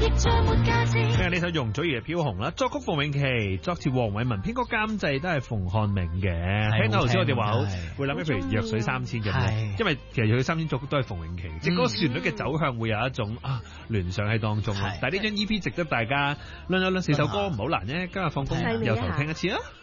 今日呢首容祖兒嘅飄紅啦，作曲馮詠琪，作詞黃偉文，編歌監製都係馮漢明嘅。聽到頭先我哋話好，會諗起譬如弱水三千咁樣，因為其實弱水三千作曲都係馮詠琪，即係嗰個旋律嘅走向會有一種聯想喺當中咯。但係呢張 EP 值得大家輪一輪4首歌唔好難啫，今日放工由頭聽一次啦。